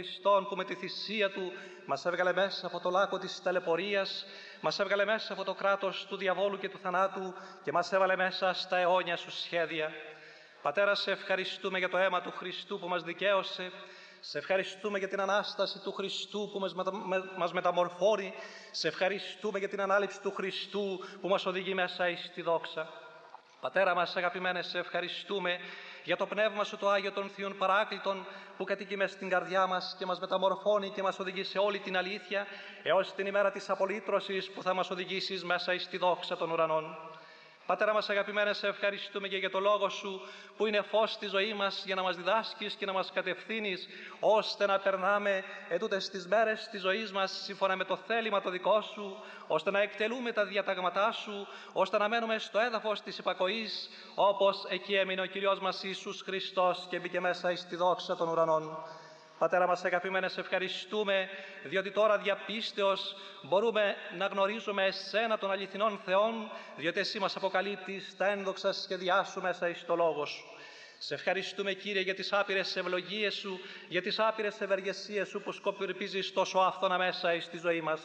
Χριστόν που με τη θυσία Του μας έβγαλε μέσα από το λάκκο της ταλαιπωρίας, μας έβγαλε μέσα από το κράτος του διαβόλου και του θανάτου και μας έβαλε μέσα στα αιώνια Σου σχέδια. Πατέρα, σε ευχαριστούμε για το αίμα του Χριστού που μας δικαίωσε. Σε ευχαριστούμε για την Ανάσταση του Χριστού που μας μεταμορφώνει. Σε ευχαριστούμε για την Ανάληψη του Χριστού που μας οδηγεί μέσα εις τη δόξα. Πατέρα μας αγαπημένε, σε ευχαριστούμε για το Πνεύμα Σου το Άγιο των Θείων Παράκλητων που κατοικεί μες στην καρδιά μας και μας μεταμορφώνει και μας οδηγεί σε όλη την αλήθεια έως την ημέρα της απολύτρωσης που θα μας οδηγήσεις μέσα εις τη δόξα των ουρανών. Πατέρα μας αγαπημένε, σε ευχαριστούμε και για το Λόγο Σου που είναι φως στη ζωή μας για να μας διδάσκεις και να μας κατευθύνεις ώστε να περνάμε ετούτες τις μέρες της ζωής μας σύμφωνα με το θέλημα το δικό Σου, ώστε να εκτελούμε τα διαταγματά Σου, ώστε να μένουμε στο έδαφος της υπακοής όπως εκεί έμεινε ο Κύριος μας Ιησούς Χριστός και μπήκε μέσα εις τη δόξα των ουρανών. Πατέρα μας αγαπημένε, σε ευχαριστούμε διότι τώρα διαπίστεως μπορούμε να γνωρίζουμε Εσένα των αληθινών Θεών, διότι Εσύ μας αποκαλύπτεις τα ένδοξα σχέδιά Σου μέσα εις το Λόγο Σου. Σε ευχαριστούμε, Κύριε, για τις άπειρες ευλογίες Σου, για τις άπειρες ευεργεσίες Σου που σκοπιρπίζεις τόσο άφθονα μέσα εις τη ζωή μας.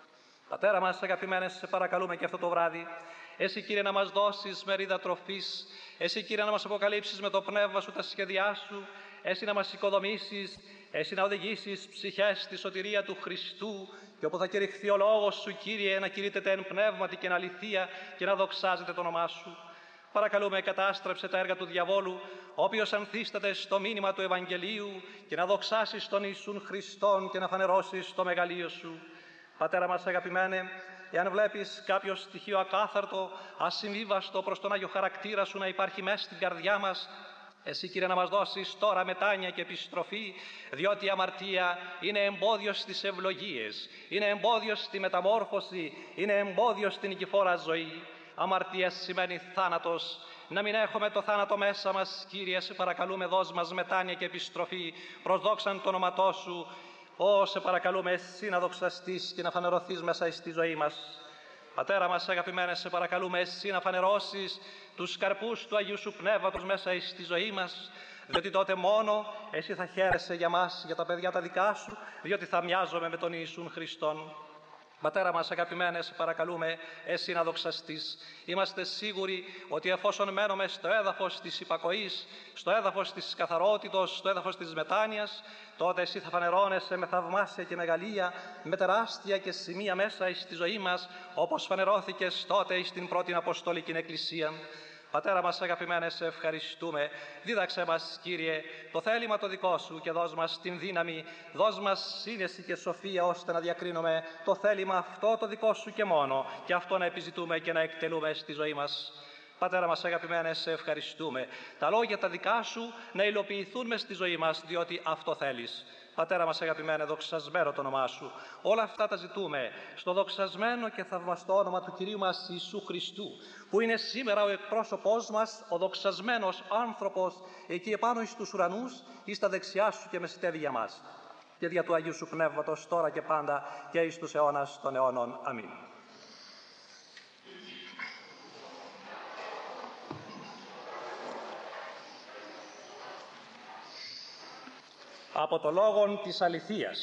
Πατέρα μας αγαπημένε, σε παρακαλούμε και αυτό το βράδυ, Εσύ, Κύριε, να μας δώσεις μερίδα τροφής, Εσύ, Κύριε, να μας αποκαλύψεις με το Πνεύμα Σου τα σχέδιά Σου, Εσύ να μας οικοδομήσεις, Εσύ να οδηγήσεις ψυχές στη σωτηρία του Χριστού και όπου θα κηρυχθεί ο Λόγος Σου, Κύριε, να κηρύττεται εν πνεύματι και εν αληθεία και να δοξάζεται το όνομά Σου. Παρακαλούμε, κατάστρεψε τα έργα του διαβόλου, ο οποίος ανθίσταται στο μήνυμα του Ευαγγελίου και να δοξάσεις τον Ιησούν Χριστόν και να φανερώσεις το μεγαλείο Σου. Πατέρα μας αγαπημένε, εάν βλέπεις κάποιο στοιχείο ακάθαρτο, ασυμβίβαστο προς τον Άγιο χαρακτήρα Σου να υπάρχει μέσα στην καρδιά μας, Εσύ, Κύριε, να μας δώσεις τώρα μετάνοια και επιστροφή, διότι η αμαρτία είναι εμπόδιο στις ευλογίες, είναι εμπόδιο στη μεταμόρφωση, είναι εμπόδιο στην νικηφόρα ζωή. Αμαρτία σημαίνει θάνατος. Να μην έχουμε το θάνατο μέσα μας, Κύριε, σε παρακαλούμε, δώσ' μας μετάνοια και επιστροφή προς δόξαν το όνοματό Σου. Σε παρακαλούμε, Εσύ να δοξαστείς και να φανερωθείς μέσα στη ζωή μας. Πατέρα μας αγαπημένε, σε παρακαλούμε, Εσύ να φανερώσεις τους καρπούς του Αγίου Σου Πνεύματος μέσα στη ζωή μας, διότι τότε μόνο Εσύ θα χαίρεσαι για μας, για τα παιδιά τα δικά Σου, διότι θα μοιάζομαι με τον Ιησούν Χριστόν. Πατέρα μας αγαπημένε, σε παρακαλούμε, Εσύ να δοξαστείς. Είμαστε σίγουροι ότι εφόσον μένουμε στο έδαφος της υπακοής, στο έδαφος της καθαρότητος, στο έδαφος της μετάνοιας, τότε Εσύ θα φανερώνεσαι με θαυμάσια και μεγαλεία, με τεράστια και σημεία μέσα στη ζωή μας, όπως φανερώθηκες τότε στην πρώτη Αποστολική Εκκλησία. Πατέρα μας αγαπημένε, σε ευχαριστούμε. Δίδαξε μας, Κύριε, το θέλημα το δικό Σου και δώσ' μας την δύναμη, δώσ' μας σύνεση και σοφία ώστε να διακρίνουμε το θέλημα αυτό το δικό Σου και μόνο και αυτό να επιζητούμε και να εκτελούμε στη ζωή μας. Πατέρα μας αγαπημένε, σε ευχαριστούμε. Τα λόγια τα δικά Σου να υλοποιηθούν μες στη ζωή μας, διότι αυτό θέλεις. Πατέρα μας αγαπημένε, δοξασμένο το όνομά Σου. Όλα αυτά τα ζητούμε στο δοξασμένο και θαυμαστό όνομα του Κυρίου μας Ιησού Χριστού, που είναι σήμερα ο εκπρόσωπός μας, ο δοξασμένος άνθρωπος, εκεί επάνω εις τους ουρανούς, εις τα δεξιά Σου και μεσητεύει για μας. Και δια του Αγίου Σου Πνεύματος, τώρα και πάντα και εις τους αιώνας των αιώνων. Αμήν. Από το λόγον της αληθείας.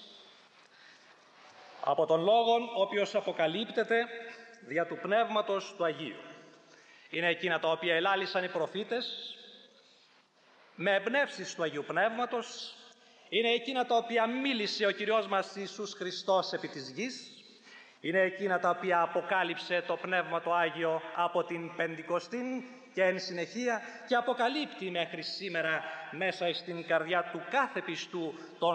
Από τον λόγον ο οποίος αποκαλύπτεται δια του Πνεύματος του Αγίου. Είναι εκείνα τα οποία ελάλησαν οι προφήτες με εμπνεύσεις του Αγίου Πνεύματος. Είναι εκείνα τα οποία μίλησε ο Κυριός μας Ιησούς Χριστός επί της γης. Είναι εκείνα τα οποία αποκάλυψε το Πνεύμα το Άγιο από την Πεντηκοστή και εν συνεχεία και αποκαλύπτει μέχρι σήμερα μέσα στην καρδιά του κάθε πιστού τον